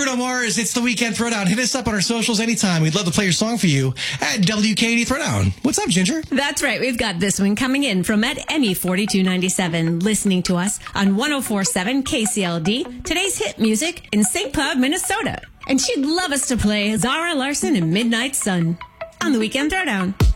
Bruno Mars, it's the Weekend Throwdown. Hit us up on our socials anytime. We'd love to play your song for you at WKD Throwdown. What's up, Ginger? That's right. We've got this one coming in from at Emmy4297, listening to us on 104.7 KCLD, today's hit music in St. Cloud, Minnesota. And she'd love us to play Zara Larsson and Midnight Sun on the Weekend Throwdown.